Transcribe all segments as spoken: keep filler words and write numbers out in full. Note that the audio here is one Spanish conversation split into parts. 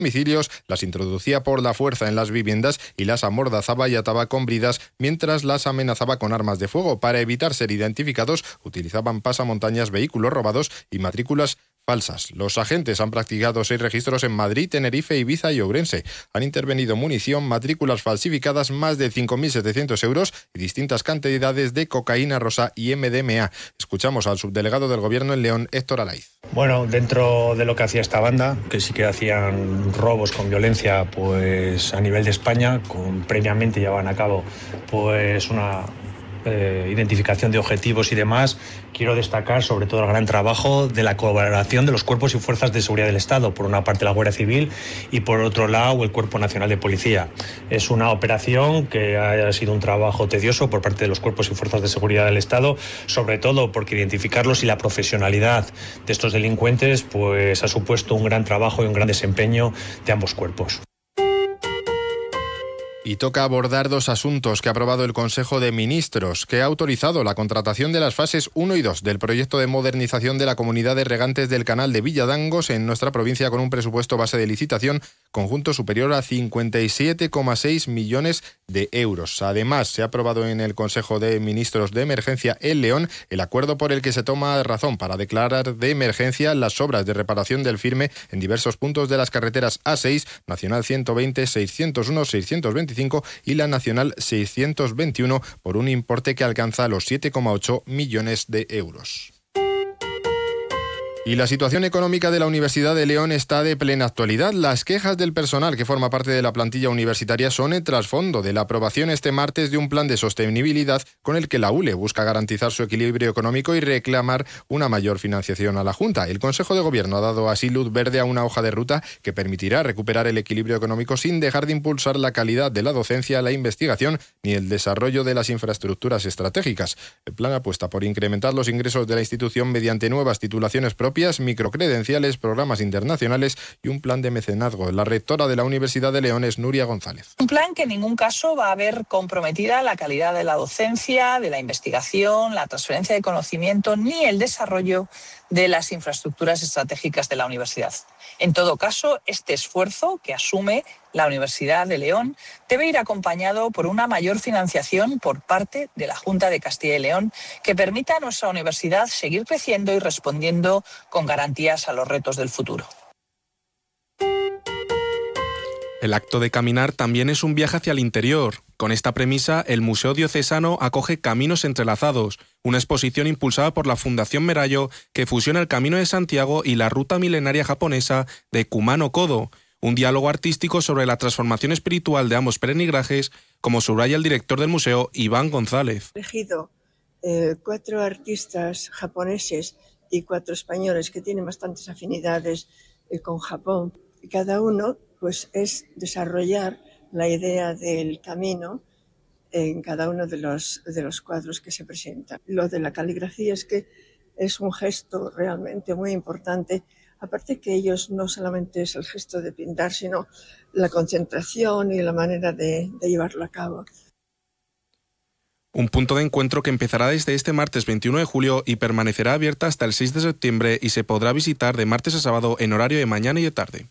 domicilios, las introducía por la fuerza en las viviendas y las amordazaba y ataba con bridas mientras las amenazaba con armas de fuego. Para evitar ser identificados, utilizaban pasamontañas, vehículos robados y matrículas falsas. Los agentes han practicado seis registros en Madrid, Tenerife, Ibiza y Ourense. Han intervenido munición, matrículas falsificadas, más de cinco mil setecientos euros y distintas cantidades de cocaína rosa y eme de eme a. Escuchamos al subdelegado del Gobierno en León, Héctor Alaiz. Bueno, dentro de lo que hacía esta banda, que sí que hacían robos con violencia pues a nivel de España, con previamente llevaban a cabo pues una Eh, identificación de objetivos y demás, quiero destacar sobre todo el gran trabajo de la colaboración de los cuerpos y fuerzas de seguridad del Estado, por una parte la Guardia Civil y por otro lado el Cuerpo Nacional de Policía. Es una operación que ha sido un trabajo tedioso por parte de los cuerpos y fuerzas de seguridad del Estado, sobre todo porque identificarlos y la profesionalidad de estos delincuentes pues ha supuesto un gran trabajo y un gran desempeño de ambos cuerpos. Y toca abordar dos asuntos que ha aprobado el Consejo de Ministros, que ha autorizado la contratación de las fases uno y dos del proyecto de modernización de la comunidad de regantes del canal de Villadangos en nuestra provincia, con un presupuesto base de licitación conjunto superior a cincuenta y siete coma seis millones de euros. Además, se ha aprobado en el Consejo de Ministros de Emergencia en León el acuerdo por el que se toma razón para declarar de emergencia las obras de reparación del firme en diversos puntos de las carreteras A seis, Nacional ciento veinte, seiscientos uno, seiscientos veinticinco y la Nacional seiscientos veintiuno por un importe que alcanza los siete coma ocho millones de euros. Y la situación económica de la Universidad de León está de plena actualidad. Las quejas del personal que forma parte de la plantilla universitaria son el trasfondo de la aprobación este martes de un plan de sostenibilidad con el que la U L E busca garantizar su equilibrio económico y reclamar una mayor financiación a la Junta. El Consejo de Gobierno ha dado así luz verde a una hoja de ruta que permitirá recuperar el equilibrio económico sin dejar de impulsar la calidad de la docencia, la investigación ni el desarrollo de las infraestructuras estratégicas. El plan apuesta por incrementar los ingresos de la institución mediante nuevas titulaciones propias, microcredenciales, programas internacionales y un plan de mecenazgo. La rectora de la Universidad de León es Nuria González. Un plan que en ningún caso va a ver comprometida la calidad de la docencia, de la investigación, la transferencia de conocimiento ni el desarrollo de las infraestructuras estratégicas de la universidad. En todo caso, este esfuerzo que asume la Universidad de León debe ir acompañado por una mayor financiación por parte de la Junta de Castilla y León que permita a nuestra universidad seguir creciendo y respondiendo con garantías a los retos del futuro. El acto de caminar también es un viaje hacia el interior. Con esta premisa, el Museo Diocesano acoge Caminos Entrelazados, una exposición impulsada por la Fundación Merayo que fusiona el Camino de Santiago y la ruta milenaria japonesa de Kumano-Kodo, un diálogo artístico sobre la transformación espiritual de ambos peregrinajes, como subraya el director del museo, Iván González. He elegido eh, cuatro artistas japoneses y cuatro españoles que tienen bastantes afinidades eh, con Japón. Y cada uno pues, es desarrollar la idea del camino en cada uno de los, de los cuadros que se presentan. Lo de la caligrafía es que es un gesto realmente muy importante. Aparte que ellos no solamente es el gesto de pintar, sino la concentración y la manera de, de llevarlo a cabo. Un punto de encuentro que empezará desde este martes veintiuno de julio y permanecerá abierta hasta el seis de septiembre y se podrá visitar de martes a sábado en horario de mañana y de tarde.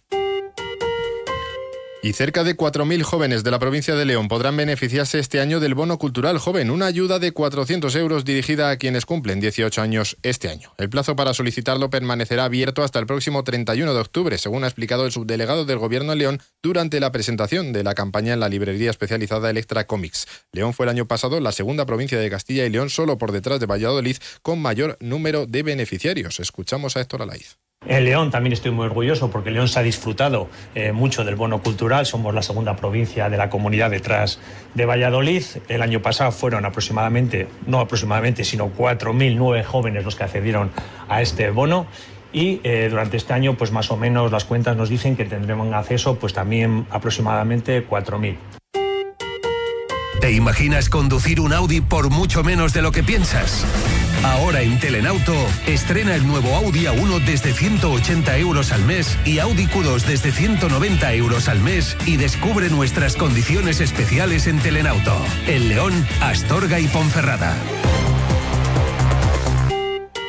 Y cerca de cuatro mil jóvenes de la provincia de León podrán beneficiarse este año del Bono Cultural Joven, una ayuda de cuatrocientos euros dirigida a quienes cumplen dieciocho años este año. El plazo para solicitarlo permanecerá abierto hasta el próximo treinta y uno de octubre, según ha explicado el subdelegado del Gobierno en León durante la presentación de la campaña en la librería especializada Electra Comics. León fue el año pasado la segunda provincia de Castilla y León, solo por detrás de Valladolid, con mayor número de beneficiarios. Escuchamos a Héctor Alaiz. En León también estoy muy orgulloso porque León se ha disfrutado eh, mucho del bono cultural. Somos la segunda provincia de la comunidad detrás de Valladolid. El año pasado fueron aproximadamente, no aproximadamente, sino cuatro mil nueve jóvenes los que accedieron a este bono. Y eh, durante este año, pues más o menos las cuentas nos dicen que tendremos acceso pues también aproximadamente cuatro mil. ¿Te imaginas conducir un Audi por mucho menos de lo que piensas? Ahora en Telenauto, estrena el nuevo Audi A uno desde ciento ochenta euros al mes y Audi Q dos desde ciento noventa euros al mes y descubre nuestras condiciones especiales en Telenauto. En León, Astorga y Ponferrada.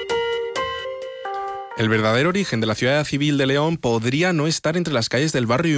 El verdadero origen de la ciudad civil de León podría no estar entre las calles del barrio